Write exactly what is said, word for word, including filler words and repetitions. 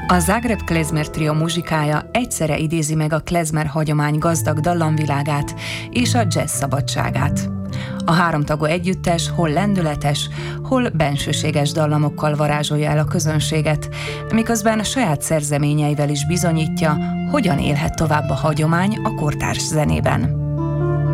A Zágráb Klezmer Trio muzsikája egyszerre idézi meg a klezmer hagyomány gazdag dallamvilágát és a jazz szabadságát. A háromtagú együttes hol lendületes, hol bensőséges dallamokkal varázsolja el a közönséget, miközben a saját szerzeményeivel is bizonyítja, hogyan élhet tovább a hagyomány a kortárs zenében.